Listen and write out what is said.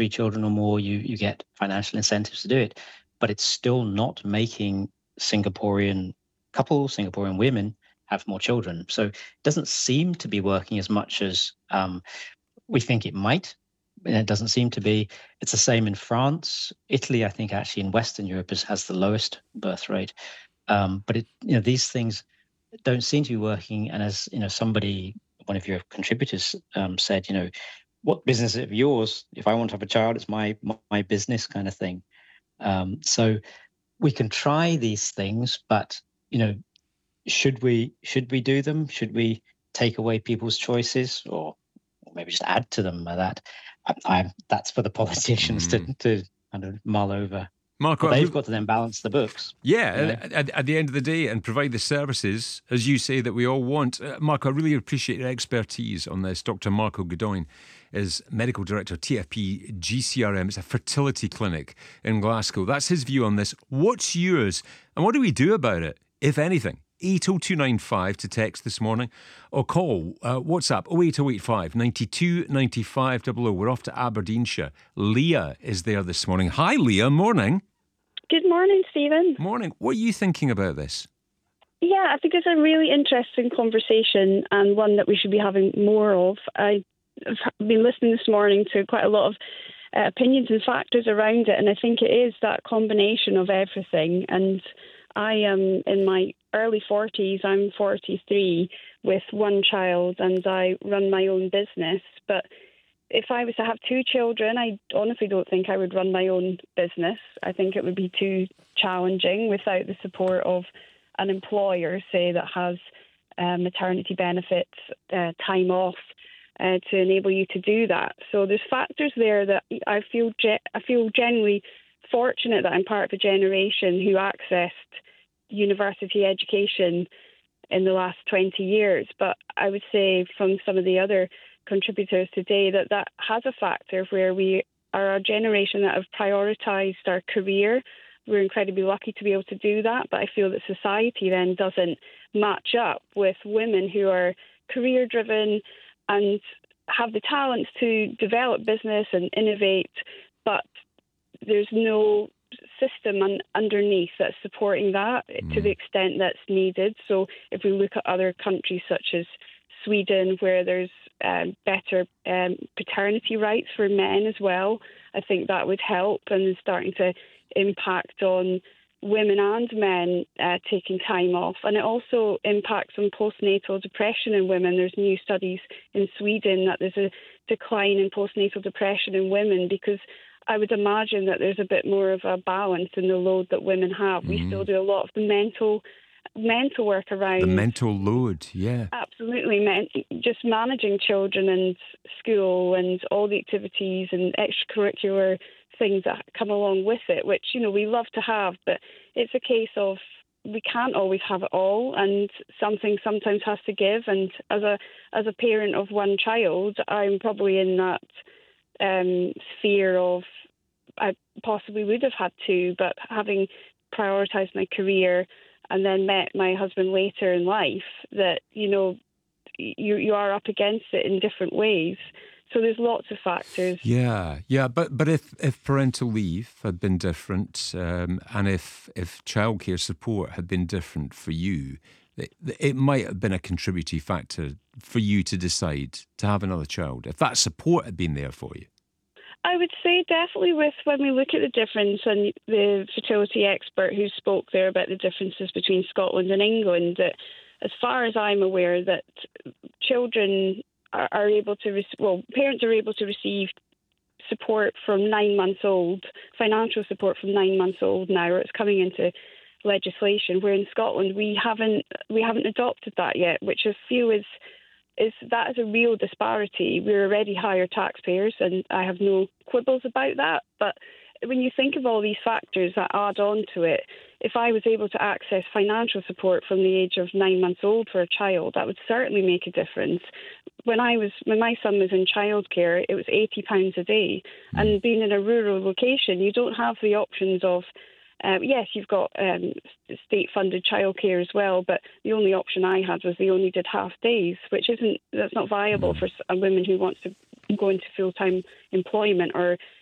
3 children or more, you get financial incentives to do it. But it's still not making Singaporean couples, Singaporean women have more children. So it doesn't seem to be working as much as we think it might. And it doesn't seem to be. It's the same in France. Italy, I think, actually in Western Europe has the lowest birth rate. But these things don't seem to be working. And as somebody, one of your contributors said, what business is it of yours? If I want to have a child, it's my business, kind of thing. So we can try these things, but should we do them? Should we take away people's choices, or maybe just add to them? That's for the politicians to kind of mull over. Marco, but they've got to then balance the books. Yeah, at the end of the day, and provide the services, as you say, that we all want. Marco, I really appreciate your expertise on this. Dr. Marco Godoyne is Medical Director, TFP GCRM. It's a fertility clinic in Glasgow. That's his view on this. What's yours? And what do we do about it, if anything? 80295 to text this morning, or call WhatsApp 08085 92 95 00. We're off to Aberdeenshire. Leah is there this morning. Hi, Leah. Morning. Good morning, Stephen. Morning. What are you thinking about this? Yeah, I think it's a really interesting conversation and one that we should be having more of. I've been listening this morning to quite a lot of opinions and factors around it, and I think it is that combination of everything. And I am in my early 40s. I'm 43 with one child, and I run my own business. But if I was to have 2 children, I honestly don't think I would run my own business. I think it would be too challenging without the support of an employer, say, that has maternity benefits, time off, to enable you to do that. So there's factors there that I feel genuinely fortunate that I'm part of a generation who accessed university education in the last 20 years. But I would say from some of the other contributors today that has a factor where we are a generation that have prioritised our career. We're incredibly lucky to be able to do that, but I feel that society then doesn't match up with women who are career driven and have the talents to develop business and innovate, but there's no system underneath that's supporting that to the extent that's needed. So if we look at other countries such as Sweden, where there's better paternity rights for men as well, I think that would help and is starting to impact on women and men taking time off. And it also impacts on postnatal depression in women. There's new studies in Sweden that there's a decline in postnatal depression in women because I would imagine that there's a bit more of a balance in the load that women have. We still do a lot of the mental work around... The mental load, yeah. Absolutely. Just managing children and school and all the activities and extracurricular things that come along with it, which, we love to have, but it's a case of we can't always have it all, and something sometimes has to give. And as a parent of one child, I'm probably in that sphere of I possibly would have had 2, but having prioritised my career and then met my husband later in life, that, you are up against it in different ways. So there's lots of factors. Yeah. But if parental leave had been different, and if childcare support had been different for you, it might have been a contributory factor for you to decide to have another child, if that support had been there for you. I would say definitely when we look at the difference, and the fertility expert who spoke there about the differences between Scotland and England, that as far as I'm aware, that children are able to, parents are able to receive support from 9 months old, financial support from 9 months old now, or it's coming into legislation, where in Scotland we haven't adopted that yet, which I feel is a real disparity. We're already higher taxpayers, and I have no quibbles about that. But when you think of all these factors that add on to it, if I was able to access financial support from the age of 9 months old for a child, that would certainly make a difference. When my son was in childcare, it was £80 a day. And being in a rural location, you don't have the options of yes, you've got state-funded childcare as well, but the only option I had was they only did half days, that's not viable for a woman who wants to go into full-time employment or